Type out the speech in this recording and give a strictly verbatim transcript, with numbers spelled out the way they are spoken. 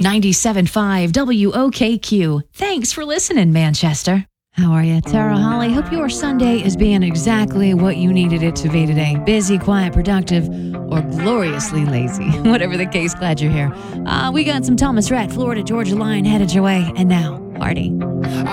ninety-seven point five W O K Q. Thanks for listening, Manchester. How are you? Tara Holly. Hope your Sunday is being exactly what you needed it to be today. Busy, quiet, productive, or gloriously lazy. Whatever the case, glad you're here. Uh, we got some Thomas Rhett, Florida Georgia Line headed your way. And now, party.